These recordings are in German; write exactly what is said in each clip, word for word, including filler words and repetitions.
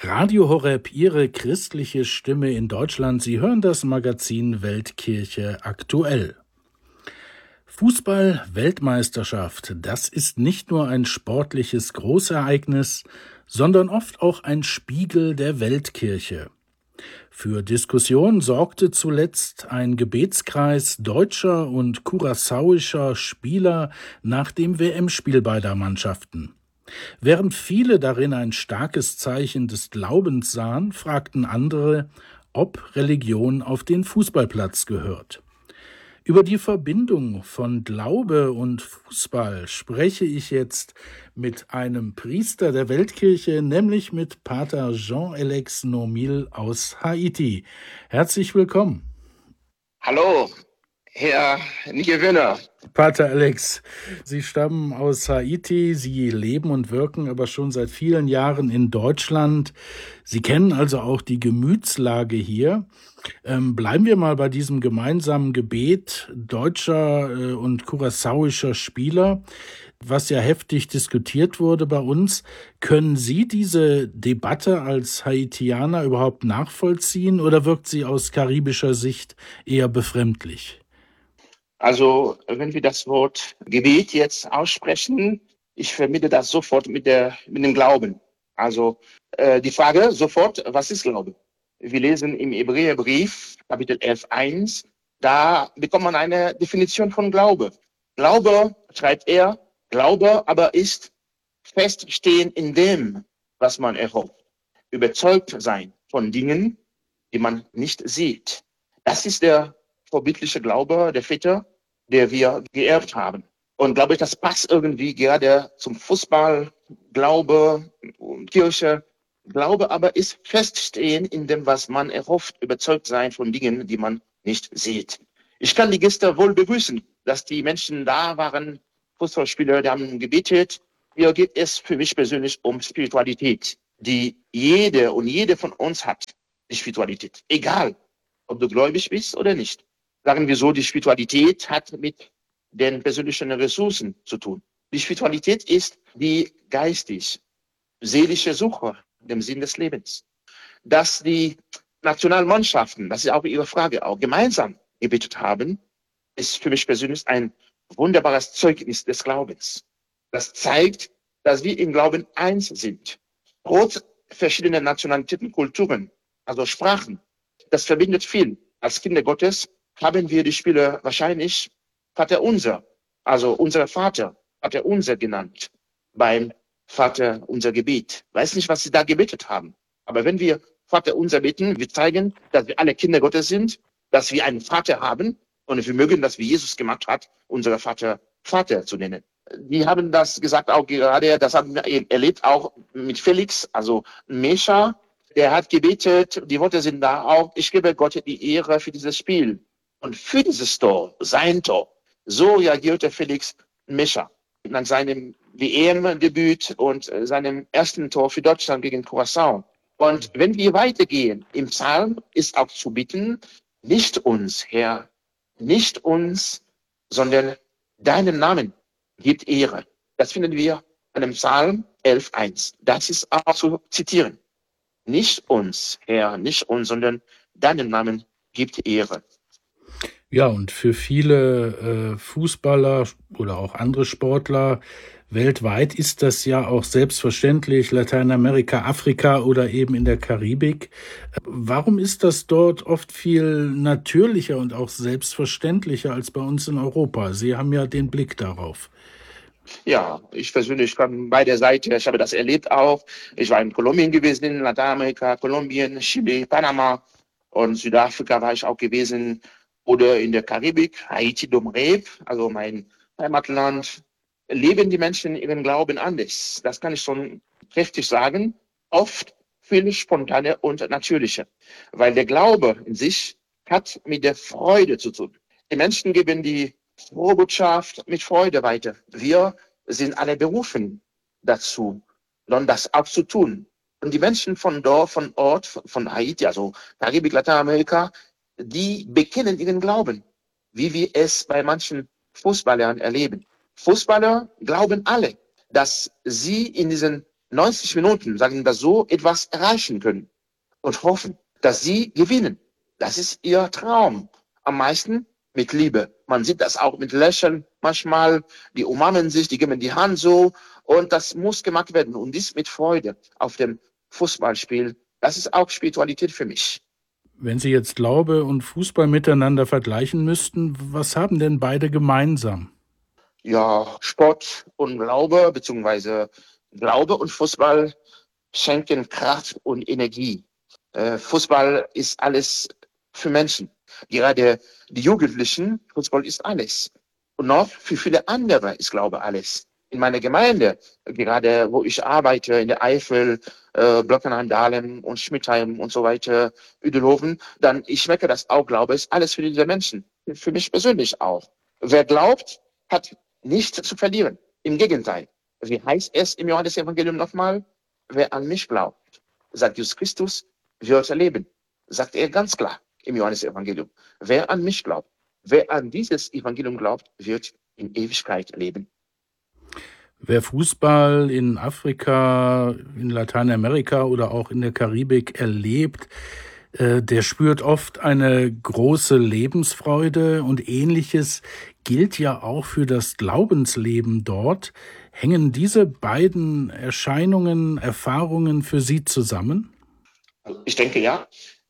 Radio Horeb, Ihre christliche Stimme in Deutschland. Sie hören das Magazin Weltkirche aktuell. Fußball-Weltmeisterschaft, das ist nicht nur ein sportliches Großereignis, sondern oft auch ein Spiegel der Weltkirche. Für Diskussion sorgte zuletzt ein Gebetskreis deutscher und curaçaoischer Spieler nach dem W M-Spiel beider Mannschaften. Während viele darin ein starkes Zeichen des Glaubens sahen, fragten andere, ob Religion auf den Fußballplatz gehört. Über die Verbindung von Glaube und Fußball spreche ich jetzt mit einem Priester der Weltkirche, nämlich mit Pater Jean-Alex Nomil aus Haiti. Herzlich willkommen. Hallo, Herr Niewöhner. Pater Alex, Sie stammen aus Haiti, Sie leben und wirken aber schon seit vielen Jahren in Deutschland. Sie kennen also auch die Gemütslage hier. Ähm, bleiben wir mal bei diesem gemeinsamen Gebet deutscher äh, und curaçaoischer Spieler, was ja heftig diskutiert wurde bei uns. Können Sie diese Debatte als Haitianer überhaupt nachvollziehen oder wirkt sie aus karibischer Sicht eher befremdlich? Also, wenn wir das Wort Gebet jetzt aussprechen, ich verbinde das sofort mit der, mit dem Glauben. Also, äh, die Frage sofort, was ist Glaube? Wir lesen im Hebräerbrief, Kapitel elf, eins, da bekommt man eine Definition von Glaube. Glaube, schreibt er, Glaube aber ist feststehen in dem, was man erhofft. Überzeugt sein von Dingen, die man nicht sieht. Das ist der vorbildliche Glaube der Väter, der wir geerbt haben. Und glaube ich, das passt irgendwie gerade zum Fußball, Glaube und Kirche. Glaube aber ist feststehen in dem, was man erhofft, überzeugt sein von Dingen, die man nicht sieht. Ich kann die Gäste wohl begrüßen, dass die Menschen da waren, Fußballspieler, die haben gebetet. Hier geht es für mich persönlich um Spiritualität, die jede und jede von uns hat, die Spiritualität. Egal, ob du gläubig bist oder nicht. Sagen wir so, die Spiritualität hat mit den persönlichen Ressourcen zu tun. Die Spiritualität ist die geistig, seelische Suche, dem Sinn des Lebens. Dass die Nationalmannschaften, das ist auch Ihre Frage, auch gemeinsam gebetet haben, ist für mich persönlich ein wunderbares Zeugnis des Glaubens. Das zeigt, dass wir im Glauben eins sind. Trotz verschiedener Nationalitäten, Kulturen, also Sprachen, das verbindet viel. Als Kinder Gottes haben wir die Spiele wahrscheinlich Vater Unser, also unser Vater, Vater Unser genannt, beim Vater Unser Gebet. Weiß nicht, was sie da gebetet haben. Aber wenn wir Vater Unser beten, wir zeigen, dass wir alle Kinder Gottes sind, dass wir einen Vater haben und wir mögen, dass wie Jesus gemacht hat, unser Vater Vater zu nennen. Die haben das gesagt auch gerade, das haben wir erlebt auch mit Felix, also Mescha, der hat gebetet, die Worte sind da auch, ich gebe Gott die Ehre für dieses Spiel. Und für dieses Tor, sein Tor, so reagierte Felix Mescha nach seinem W M-Debüt und seinem ersten Tor für Deutschland gegen Curaçao. Und wenn wir weitergehen, im Psalm ist auch zu bitten, nicht uns, Herr, nicht uns, sondern deinen Namen gibt Ehre. Das finden wir an dem Psalm elf, eins. Das ist auch zu zitieren. Nicht uns, Herr, nicht uns, sondern deinen Namen gibt Ehre. Ja, und für viele äh, Fußballer oder auch andere Sportler weltweit ist das ja auch selbstverständlich, Lateinamerika, Afrika oder eben in der Karibik. Warum ist das dort oft viel natürlicher und auch selbstverständlicher als bei uns in Europa? Sie haben ja den Blick darauf. Ja, ich persönlich kann bei der Seite, ich habe das erlebt auch. Ich war in Kolumbien gewesen, in Lateinamerika, Kolumbien, Chile, Panama und Südafrika war ich auch gewesen. Oder in der Karibik, Haiti, Domrep, also mein Heimatland, leben die Menschen ihren Glauben anders. Das kann ich schon kräftig sagen. Oft viel spontaner und natürlicher. Weil der Glaube in sich hat mit der Freude zu tun. Die Menschen geben die frohe Botschaft mit Freude weiter. Wir sind alle berufen dazu, dann das auch zu tun. Und die Menschen von dort, von Ort, von Haiti, also Karibik, Lateinamerika, die bekennen ihren Glauben, wie wir es bei manchen Fußballern erleben. Fußballer glauben alle, dass sie in diesen neunzig Minuten, sagen wir so, etwas erreichen können und hoffen, dass sie gewinnen. Das ist ihr Traum. Am meisten mit Liebe. Man sieht das auch mit Lächeln manchmal. Die umarmen sich, die geben die Hand so. Und das muss gemacht werden. Und dies mit Freude auf dem Fußballspiel. Das ist auch Spiritualität für mich. Wenn Sie jetzt Glaube und Fußball miteinander vergleichen müssten, was haben denn beide gemeinsam? Ja, Sport und Glaube, beziehungsweise Glaube und Fußball schenken Kraft und Energie. Äh, Fußball ist alles für Menschen. Gerade die Jugendlichen, Fußball ist alles. Und noch für viele andere ist Glaube alles. In meiner Gemeinde, gerade wo ich arbeite, in der Eifel, äh, Blockenheim-Dahlem und Schmidtheim und so weiter, Udelhoven, dann ich merke, dass auch Glaube ist alles für diese Menschen. Für mich persönlich auch. Wer glaubt, hat nichts zu verlieren. Im Gegenteil. Wie heißt es im Johannes-Evangelium nochmal? Wer an mich glaubt, sagt Jesus Christus, wird leben. Sagt er ganz klar im Johannes-Evangelium. Wer an mich glaubt, wer an dieses Evangelium glaubt, wird in Ewigkeit leben. Wer Fußball in Afrika, in Lateinamerika oder auch in der Karibik erlebt, äh, der spürt oft eine große Lebensfreude, und Ähnliches gilt ja auch für das Glaubensleben dort. Hängen diese beiden Erscheinungen, Erfahrungen für Sie zusammen? Ich denke ja.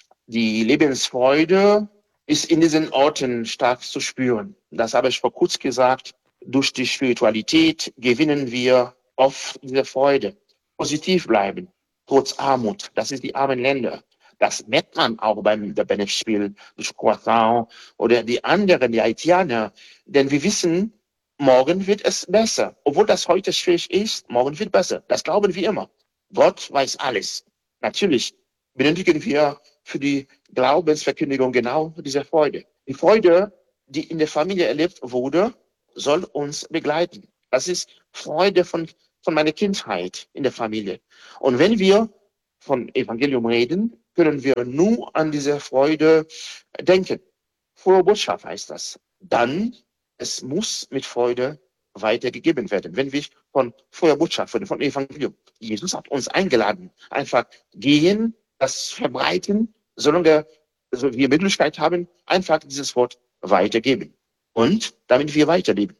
Die Lebensfreude ist in diesen Orten stark zu spüren. Das habe ich vor kurzem gesagt. Durch die Spiritualität gewinnen wir oft diese Freude. Positiv bleiben, trotz Armut. Das ist die armen Länder. Das merkt man auch beim Benefspiel durch Croissant oder die anderen, die Haitianer. Denn wir wissen, morgen wird es besser. Obwohl das heute schwierig ist, morgen wird besser. Das glauben wir immer. Gott weiß alles. Natürlich benötigen wir für die Glaubensverkündigung genau diese Freude. Die Freude, die in der Familie erlebt wurde, soll uns begleiten. Das ist Freude von, von meiner Kindheit in der Familie. Und wenn wir von Evangelium reden, können wir nur an diese Freude denken. Frohe Botschaft heißt das. Dann, es muss mit Freude weitergegeben werden. Wenn wir von froher Botschaft, von, von Evangelium, Jesus hat uns eingeladen, einfach gehen, das verbreiten, solange also wir Möglichkeit haben, einfach dieses Wort weitergeben. Und damit wir weiterleben.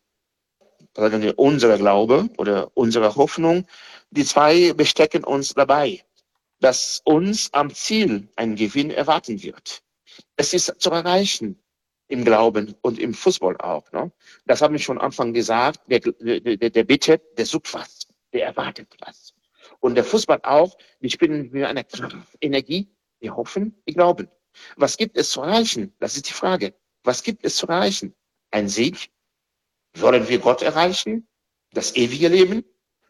Sagen wir, unser Glaube oder unsere Hoffnung, die zwei bestecken uns dabei, dass uns am Ziel ein Gewinn erwarten wird. Es ist zu erreichen im Glauben und im Fußball auch. Ne? Das habe ich schon am Anfang gesagt. Der, der, der bittet, der sucht was, der erwartet was. Und der Fußball auch, die spielen mit einer Energie, wir hoffen, wir glauben. Was gibt es zu erreichen? Das ist die Frage. Was gibt es zu erreichen? Ein Sieg? Wollen wir Gott erreichen? Das ewige Leben?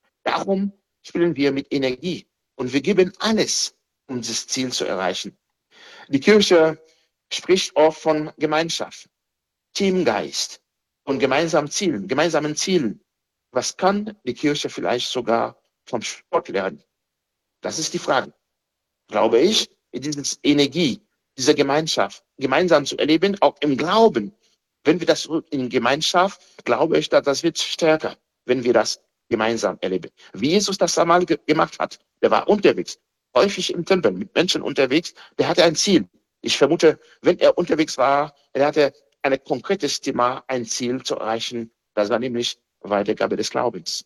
Darum spielen wir mit Energie. Und wir geben alles, um dieses Ziel zu erreichen. Die Kirche spricht oft von Gemeinschaft, Teamgeist und gemeinsamen Zielen, gemeinsamen Zielen. Was kann die Kirche vielleicht sogar vom Sport lernen? Das ist die Frage. Glaube ich, diese Energie, diese Gemeinschaft gemeinsam zu erleben, auch im Glauben. Wenn wir das in Gemeinschaft, glaube ich, dass das wird stärker, wenn wir das gemeinsam erleben. Wie Jesus das einmal ge- gemacht hat. Der war unterwegs, häufig im Tempel, mit Menschen unterwegs. Der hatte ein Ziel. Ich vermute, wenn er unterwegs war, er hatte ein konkretes Thema, ein Ziel zu erreichen. Das war nämlich Weitergabe des Glaubens.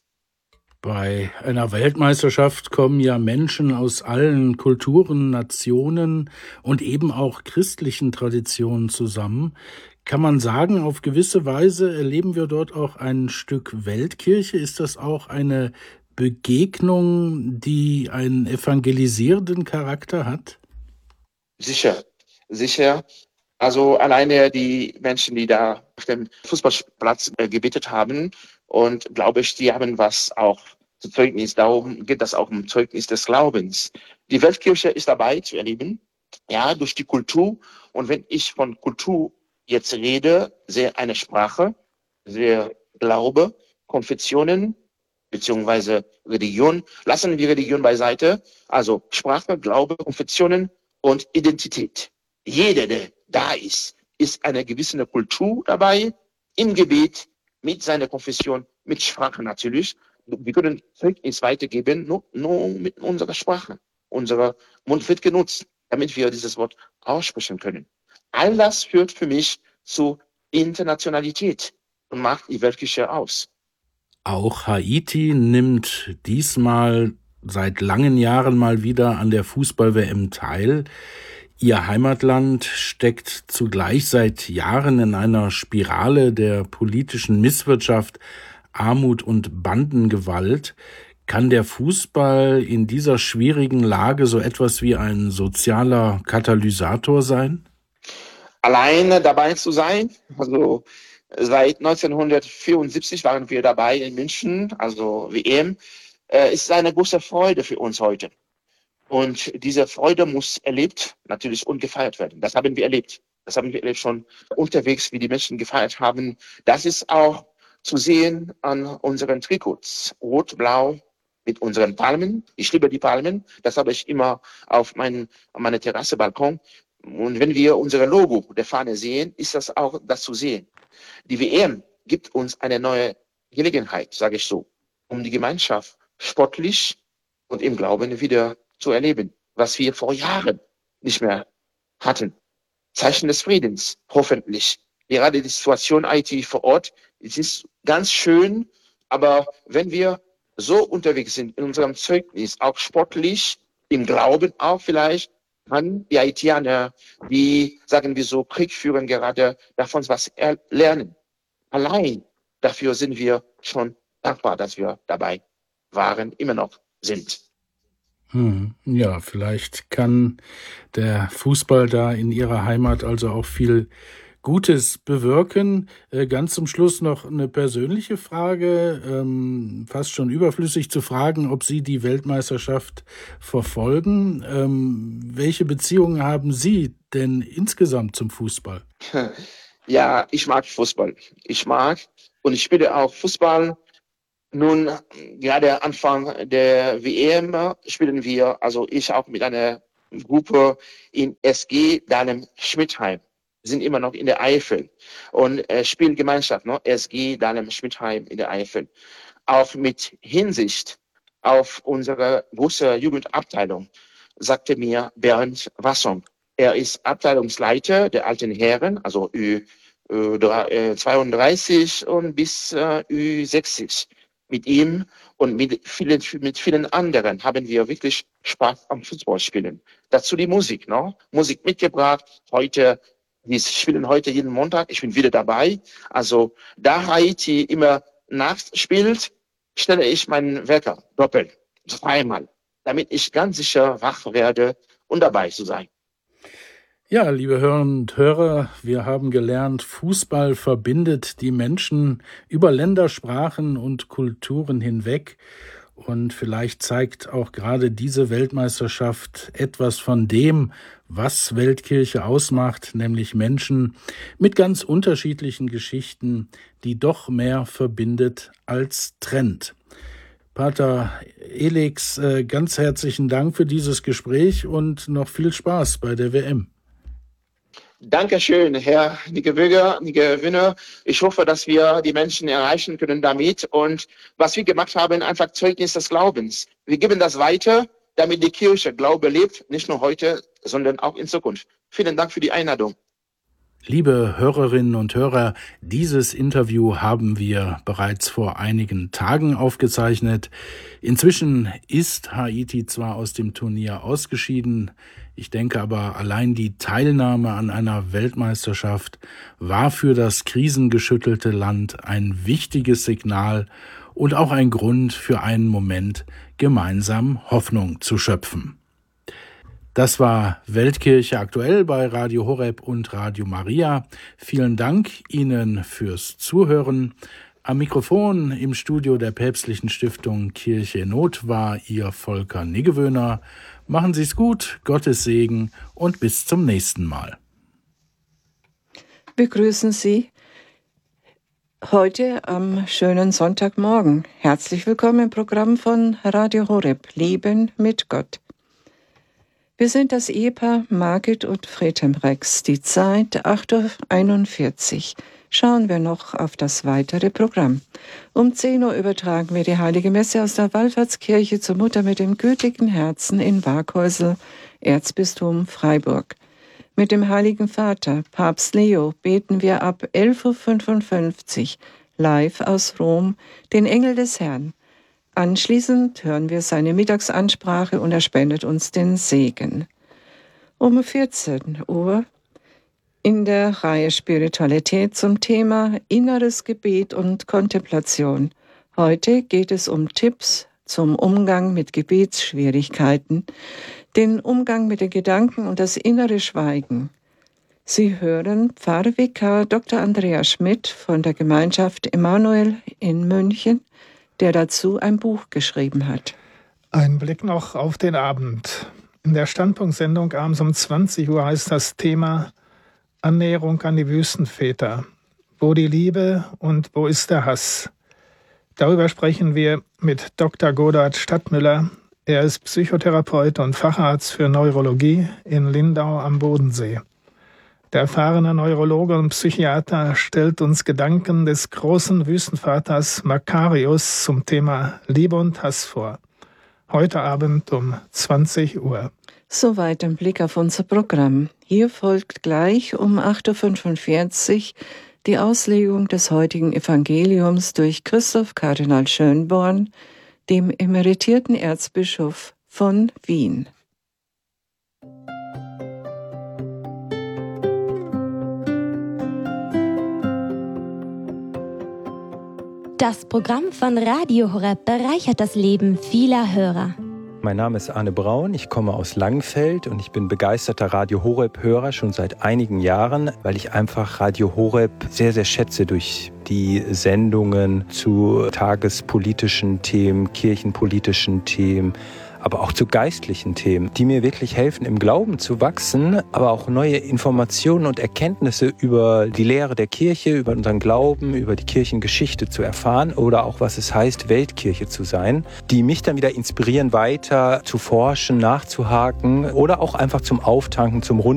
Bei einer Weltmeisterschaft kommen ja Menschen aus allen Kulturen, Nationen und eben auch christlichen Traditionen zusammen. Kann man sagen, auf gewisse Weise erleben wir dort auch ein Stück Weltkirche? Ist das auch eine Begegnung, die einen evangelisierenden Charakter hat? Sicher, sicher. Also alleine die Menschen, die da auf dem Fußballplatz äh, gebetet haben, und glaube ich, die haben was auch zu Zeugnis. Darum geht das auch um Zeugnis des Glaubens. Die Weltkirche ist dabei zu erleben, ja, durch die Kultur. Und wenn ich von Kultur jetzt rede, sehe eine Sprache, sehe Glaube, Konfessionen beziehungsweise Religion. Lassen wir Religion beiseite. Also Sprache, Glaube, Konfessionen und Identität. Jeder, der da ist, ist eine gewisse Kultur dabei, im Gebet, mit seiner Konfession, mit Sprache natürlich. wir können Zeugnis weitergeben, nur, nur mit unserer Sprache. Unser Mund wird genutzt, damit wir dieses Wort aussprechen können. All das führt für mich zu Internationalität und macht die Weltkirche aus. Auch Haiti nimmt diesmal seit langen Jahren mal wieder an der Fußball-W M teil. Ihr Heimatland steckt zugleich seit Jahren in einer Spirale der politischen Misswirtschaft, Armut und Bandengewalt. Kann der Fußball in dieser schwierigen Lage so etwas wie ein sozialer Katalysator sein? Alleine dabei zu sein, also seit neunzehnhundertvierundsiebzig waren wir dabei in München, also W M, äh, ist eine große Freude für uns heute. Und diese Freude muss erlebt, natürlich und gefeiert werden. Das haben wir erlebt. Das haben wir erlebt schon unterwegs, wie die Menschen gefeiert haben. Das ist auch zu sehen an unseren Trikots. Rot, blau mit unseren Palmen. Ich liebe die Palmen. Das habe ich immer auf meinen, auf meiner Terrasse, Balkon. Und wenn wir unser Logo der Fahne sehen, ist das auch das zu sehen. Die W M gibt uns eine neue Gelegenheit, sage ich so, um die Gemeinschaft sportlich und im Glauben wieder zu erleben, was wir vor Jahren nicht mehr hatten. Zeichen des Friedens, hoffentlich. Gerade die Situation Haiti vor Ort, es ist ganz schön, aber wenn wir so unterwegs sind in unserem Zeugnis, auch sportlich, im Glauben auch vielleicht, kann die Haitianer, die, sagen wir so, Krieg führen, gerade davon was lernen. Allein dafür sind wir schon dankbar, dass wir dabei waren, immer noch sind. Hm, ja, vielleicht kann der Fußball da in Ihrer Heimat also auch viel Gutes bewirken. Äh, ganz zum Schluss noch eine persönliche Frage, ähm, fast schon überflüssig zu fragen, ob Sie die Weltmeisterschaft verfolgen. Ähm, welche Beziehungen haben Sie denn insgesamt zum Fußball? Ja, ich mag Fußball. Ich mag und ich spiele auch Fußball. Nun, gerade Anfang der W M spielen wir, also ich auch mit einer Gruppe in S G Dahlem-Schmidtheim. Wir sind immer noch in der Eifel und äh, Spielgemeinschaft, ne? S G Dahlem-Schmidtheim in der Eifel. Auch mit Hinsicht auf unsere große Jugendabteilung sagte mir Bernd Wassong. Er ist Abteilungsleiter der alten Herren, also Ü zweiunddreißig und bis äh, Ü sechzig. Mit ihm und mit vielen, mit vielen anderen haben wir wirklich Spaß am Fußballspielen. Dazu die Musik, ne? Musik mitgebracht. Heute, wir spielen heute jeden Montag. Ich bin wieder dabei. Also, da Haiti immer nachts spielt, stelle ich meinen Wecker doppelt, zweimal, damit ich ganz sicher wach werde und dabei zu sein. Ja, liebe Hörerinnen und Hörer, wir haben gelernt, Fußball verbindet die Menschen über Ländersprachen und Kulturen hinweg. Und vielleicht zeigt auch gerade diese Weltmeisterschaft etwas von dem, was Weltkirche ausmacht, nämlich Menschen mit ganz unterschiedlichen Geschichten, die doch mehr verbindet als trennt. Pater Elix, ganz herzlichen Dank für dieses Gespräch und noch viel Spaß bei der W M. Dankeschön, Herr Nickewöger, Nickewinner. Ich hoffe, dass wir die Menschen erreichen können damit. Und was wir gemacht haben, einfach Zeugnis des Glaubens. Wir geben das weiter, damit die Kirche Glaube lebt, nicht nur heute, sondern auch in Zukunft. Vielen Dank für die Einladung. Liebe Hörerinnen und Hörer, dieses Interview haben wir bereits vor einigen Tagen aufgezeichnet. Inzwischen ist Haiti zwar aus dem Turnier ausgeschieden, ich denke aber, allein die Teilnahme an einer Weltmeisterschaft war für das krisengeschüttelte Land ein wichtiges Signal und auch ein Grund für einen Moment, gemeinsam Hoffnung zu schöpfen. Das war Weltkirche aktuell bei Radio Horeb und Radio Maria. Vielen Dank Ihnen fürs Zuhören. Am Mikrofon im Studio der Päpstlichen Stiftung Kirche in Not war Ihr Volker Niggewöhner. Machen Sie es gut, Gottes Segen und bis zum nächsten Mal. Wir grüßen Sie heute am schönen Sonntagmorgen. Herzlich willkommen im Programm von Radio Horeb, Leben mit Gott. Wir sind das Ehepaar Margit und Fretem Rex, die Zeit acht Uhr einundvierzig. schauen wir noch auf das weitere Programm. Um zehn Uhr übertragen wir die Heilige Messe aus der Wallfahrtskirche zur Mutter mit dem gütigen Herzen in Waghäusel, Erzbistum Freiburg. Mit dem Heiligen Vater, Papst Leo, beten wir ab elf Uhr fünfundfünfzig live aus Rom den Engel des Herrn. Anschließend hören wir seine Mittagsansprache und er spendet uns den Segen. Um vierzehn Uhr in der Reihe Spiritualität zum Thema Inneres Gebet und Kontemplation. Heute geht es um Tipps zum Umgang mit Gebetsschwierigkeiten, den Umgang mit den Gedanken und das innere Schweigen. Sie hören Pfarrvikar Doktor Andreas Schmidt von der Gemeinschaft Emanuel in München, der dazu ein Buch geschrieben hat. Ein Blick noch auf den Abend. In der Standpunktsendung abends um zwanzig Uhr heißt das Thema Annäherung an die Wüstenväter. Wo die Liebe und wo ist der Hass? Darüber sprechen wir mit Doktor Godard Stadtmüller. Er ist Psychotherapeut und Facharzt für Neurologie in Lindau am Bodensee. Der erfahrene Neurologe und Psychiater stellt uns Gedanken des großen Wüstenvaters Makarios zum Thema Liebe und Hass vor. Heute Abend um zwanzig Uhr. Soweit ein Blick auf unser Programm. Hier folgt gleich um acht Uhr fünfundvierzig die Auslegung des heutigen Evangeliums durch Christoph Kardinal Schönborn, dem emeritierten Erzbischof von Wien. Das Programm von Radio Horeb bereichert das Leben vieler Hörer. Mein Name ist Arne Braun, ich komme aus Langenfeld und ich bin begeisterter Radio Horeb-Hörer schon seit einigen Jahren, weil ich einfach Radio Horeb sehr, sehr schätze durch die Sendungen zu tagespolitischen Themen, kirchenpolitischen Themen, aber auch zu geistlichen Themen, die mir wirklich helfen, im Glauben zu wachsen, aber auch neue Informationen und Erkenntnisse über die Lehre der Kirche, über unseren Glauben, über die Kirchengeschichte zu erfahren oder auch, was es heißt, Weltkirche zu sein, die mich dann wieder inspirieren, weiter zu forschen, nachzuhaken oder auch einfach zum Auftanken, zum Rund